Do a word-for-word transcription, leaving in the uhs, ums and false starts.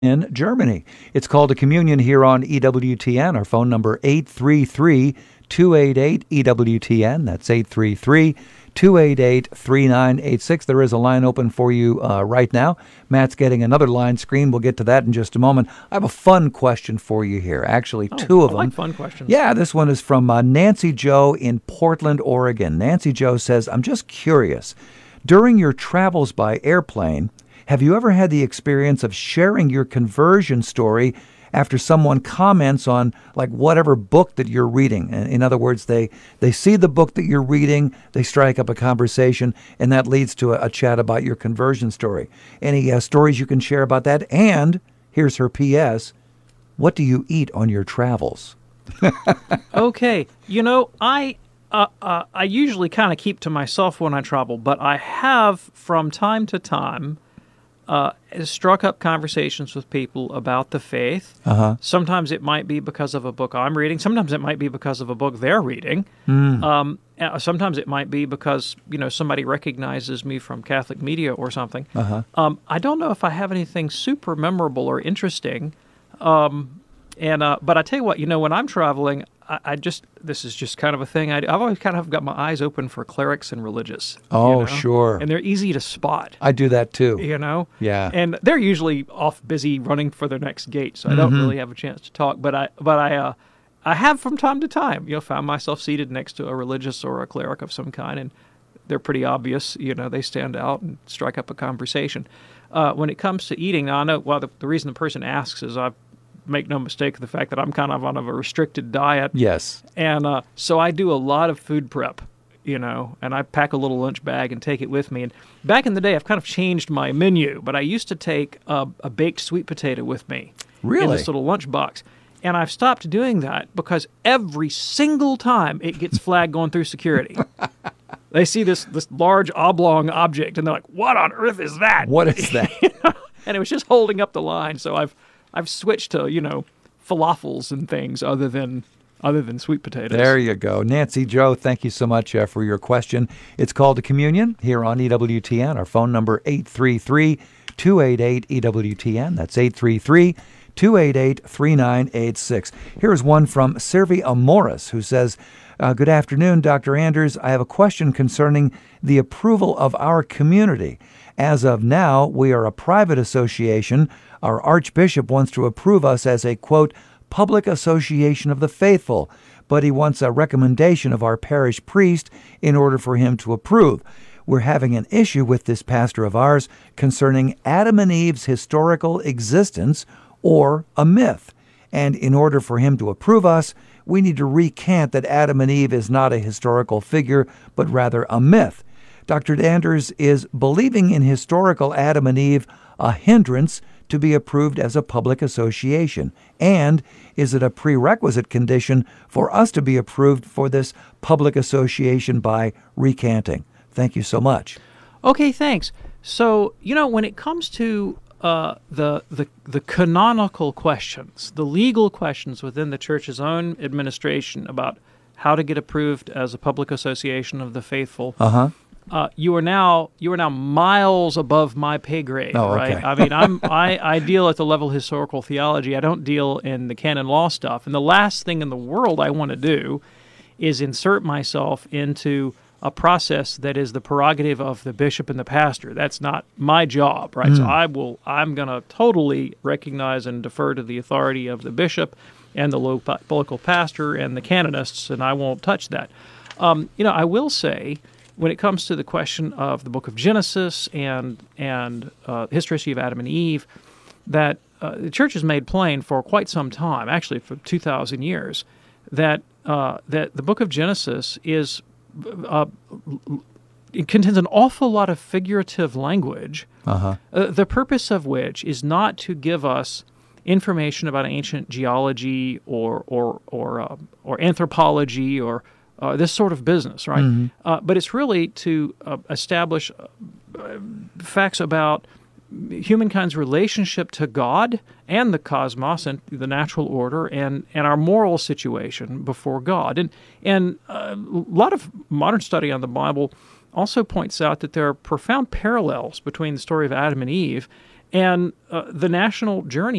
in Germany. It's called a communion here on E W T N. Our phone number eight three three, two eight eight, E W T N. That's eight three three, two eight eight, three nine eight six. There is a line open for you uh, right now. Matt's getting another line screen. We'll get to that in just a moment. I have a fun question for you here. Actually, oh, two of I them. like fun questions. Yeah, this one is from uh, Nancy Joe in Portland, Oregon. Nancy Joe says, I'm just curious. During your travels by airplane, have you ever had the experience of sharing your conversion story after someone comments on like whatever book that you're reading? In other words, they, they see the book that you're reading, they strike up a conversation, and that leads to a, a chat about your conversion story. Any uh, stories you can share about that? And here's her P S, what do you eat on your travels? Okay, you know, I uh, uh, I usually kind of keep to myself when I travel, but I have from time to time Uh, struck up conversations with people about the faith. Uh-huh. Sometimes it might be because of a book I'm reading. Sometimes it might be because of a book they're reading. Mm. Um, uh, sometimes it might be because, you know, somebody recognizes me from Catholic media or something. Uh-huh. Um, I don't know if I have anything super memorable or interesting. Um, and uh, but I tell you what, you know, when I'm traveling, I, I just this is just kind of a thing. I, I've always kind of got my eyes open for clerics and religious. Oh, you know? sure. And they're easy to spot. I do that too. You know? Yeah. And they're usually off busy running for their next gate, so I don't Mm-hmm. really have a chance to talk. But I, but I, uh, I have from time to time, you know, found myself seated next to a religious or a cleric of some kind, and they're pretty obvious. You know, they stand out and strike up a conversation. Uh, when it comes to eating, now I know. Well, the, the reason the person asks is I make no mistake of the fact that I'm kind of on a restricted diet. Yes. And uh, so I do a lot of food prep, you know, and I pack a little lunch bag and take it with me. And back in the day, I've kind of changed my menu, but I used to take a, a baked sweet potato with me. Really? In this little lunch box. And I've stopped doing that because every single time it gets flagged going through security. They see this, this large oblong object, and they're like, what on earth is that? What is that? And it was just holding up the line, so I've I've switched to, you know, falafels and things other than other than sweet potatoes. There you go. Nancy Joe, thank you so much uh, for your question. It's called a communion here on E W T N. Our phone number eight three three, two eight eight, E W T N. That's eight three three, two eight eight, three nine eight six. Here's one from Servi Amoris who says, uh, good afternoon, Doctor Anders. I have a question concerning the approval of our community. As of now, we are a private association. Our Archbishop wants to approve us as a, quote, public association of the faithful, but he wants a recommendation of our parish priest in order for him to approve. We're having an issue with this pastor of ours concerning Adam and Eve's historical existence or a myth. And in order for him to approve us, we need to recant that Adam and Eve is not a historical figure, but rather a myth. Doctor Anders, is believing in historical Adam and Eve a hindrance to be approved as a public association? And is it a prerequisite condition for us to be approved for this public association by recanting? Thank you so much. Okay, thanks. So, you know, when it comes to uh, the, the the canonical questions, the legal questions within the church's own administration about how to get approved as a public association of the faithful, Uh-huh. Uh, you are now you are now miles above my pay grade, Oh, right? okay. I mean, I'm I, I deal at the level of historical theology. I don't deal in the canon law stuff. And the last thing in the world I want to do is insert myself into a process that is the prerogative of the bishop and the pastor. That's not my job, right? Mm. So I will I'm going to totally recognize and defer to the authority of the bishop and the local, local pastor and the canonists, and I won't touch that. Um, you know, I will say, when it comes to the question of the book of Genesis and and uh, history of Adam and Eve, that uh, the church has made plain for quite some time, actually for two thousand years, that uh, that the book of Genesis is uh, it contains an awful lot of figurative language, Uh-huh. uh, the purpose of which is not to give us information about ancient geology or or or uh, or anthropology or Uh, this sort of business, right? Mm-hmm. Uh, but it's really to uh, establish uh, facts about humankind's relationship to God and the cosmos and the natural order and, and our moral situation before God. And and uh, a lot of modern study on the Bible also points out that there are profound parallels between the story of Adam and Eve And uh, the national journey